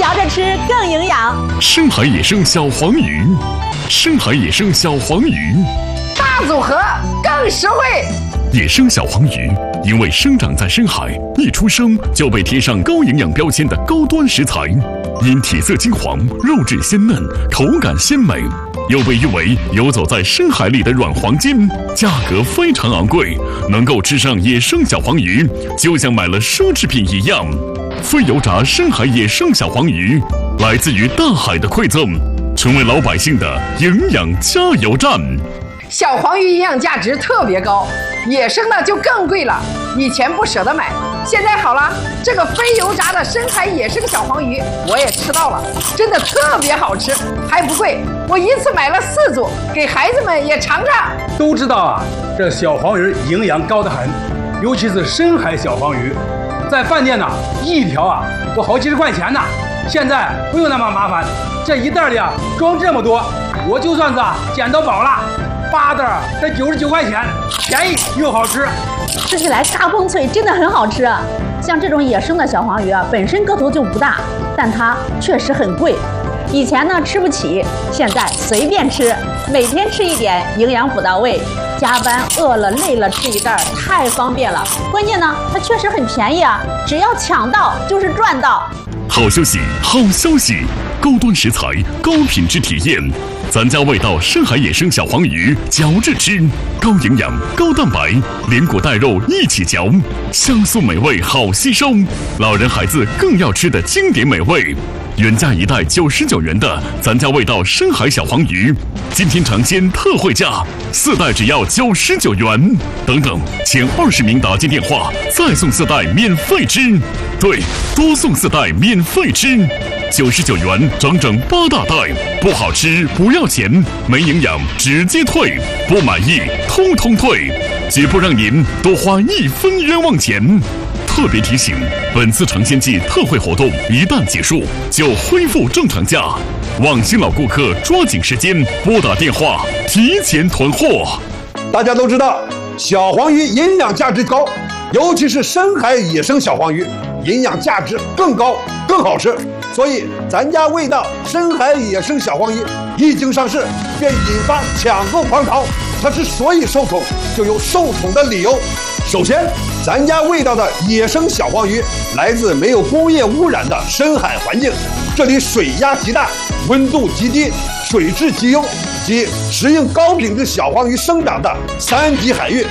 嚼着吃更营养。 深海野生小黄鱼，深海野生小黄鱼， 大组合更实惠。 野生小黄鱼因为生长在深海，一出生就被贴上高营养标签的高端食材，因体色金黄、肉质鲜嫩、口感鲜美，又被誉为游走在深海里的软黄金，价格非常昂贵，能够吃上野生小黄鱼，就像买了奢侈品一样。非油炸深海野生小黄鱼，来自于大海的馈赠，成为老百姓的营养加油站。 小黄鱼营养价值特别高，野生的就更贵了。以前不舍得买，现在好了，这个非油炸的深海野生小黄鱼我也吃到了，真的特别好吃，还不贵。我一次买了4组，给孩子们也尝尝。 都知道啊，这小黄鱼营养高得很，尤其是深海小黄鱼，在饭店呢，一条啊都好几十块钱呢。现在不用那么麻烦，这一袋里啊装这么多，我就算是捡到宝了。8袋才99块钱，便宜又好吃， 吃起来嘎嘣脆，真的很好吃。像这种野生的小黄鱼啊，本身个头就不大，但它确实很贵。以前呢吃不起，现在随便吃，每天吃一点，营养补到位。加班饿了累了吃一袋，太方便了。关键呢，它确实很便宜啊，只要抢到就是赚到。 好消息，好消息！高端食材，高品质体验，咱家味道深海野生小黄鱼，嚼着吃，高营养、高蛋白，连骨带肉一起嚼，香酥美味，好吸收。老人孩子更要吃的经典美味。原价一袋99元的咱家味道深海小黄鱼，今天尝鲜特惠价，4袋只要99元。等等，前20名打进电话，再送4袋免费吃。对，多送4袋免费吃，99元整整8大袋，不好吃不要钱，没营养直接退，不满意通通退，绝不让您多花1分冤枉钱。特别提醒，本次尝鲜季特惠活动一旦结束，就恢复正常价。望新老顾客抓紧时间拨打电话提前囤货。 大家都知道，小黄鱼营养价值高，尤其是深海野生小黄鱼，营养价值更高，更好吃。所以咱家味道深海野生小黄鱼一经上市，便引发抢购狂潮。它之所以受宠，就有受宠的理由。首先，咱家味道的野生小黄鱼来自没有工业污染的深海环境，这里水压极大，温度极低，水质极优，及适应高品质小黄鱼生长的3级海域。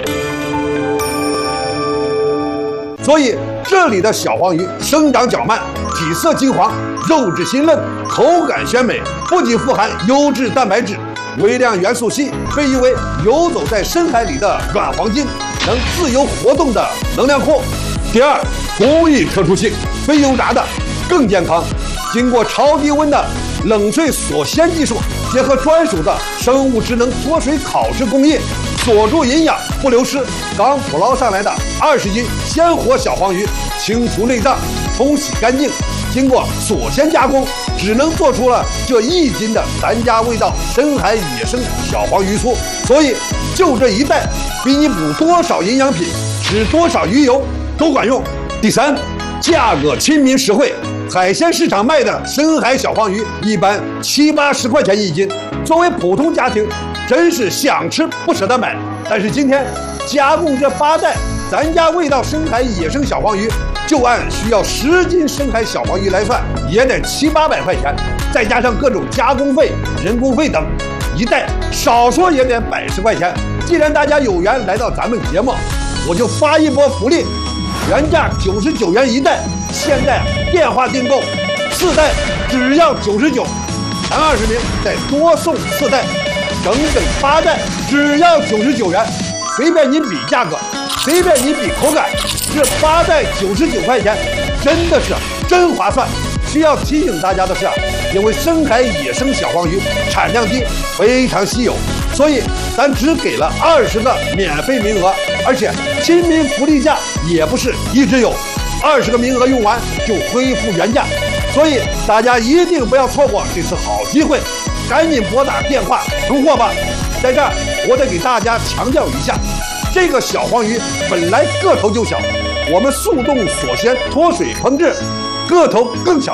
所以这里的小黄鱼生长较慢，体色金黄，肉质鲜嫩，口感鲜美，不仅富含优质蛋白质，微量元素硒，被誉为游走在深海里的软黄金，能自由活动的能量库。第二，工艺特殊性，非油炸的更健康，经过超低温的冷萃锁鲜技术，结合专属的生物智能脱水烤制工艺，锁住营养不流失。刚捕捞上来的20斤鲜活小黄鱼，清除内脏，冲洗干净，经过锁鲜加工，只能做出了这1斤的咱家味道深海野生小黄鱼酥。所以就这一袋，比你补多少营养品、吃多少鱼油都管用。第三，价格亲民实惠。海鲜市场卖的深海小黄鱼一般70、80块钱1斤，作为普通家庭，真是想吃不舍得买。但是今天加工这8袋咱家味道深海野生小黄鱼，就按需要10斤深海小黄鱼来算，也得700、800块钱，再加上各种加工费、人工费等，一袋少说也得110块钱。既然大家有缘来到咱们节目，我就发一波福利，原价99元一袋，现在电话订购4袋只要99，前20名再多送4袋，整整8袋只要99元，随便你比价格，随便你比口感，这8袋99块钱真的是真划算。需要提醒大家的是，因为深海野生小黄鱼产量低，非常稀有，所以咱只给了20个免费名额，而且亲民福利价也不是一直有，20个名额用完就恢复原价，所以大家一定不要错过这次好机会，赶紧拨打电话囤货吧。在这儿我得给大家强调一下，这个小黄鱼本来个头就小，我们速冻锁鲜脱水烹制，个头更小。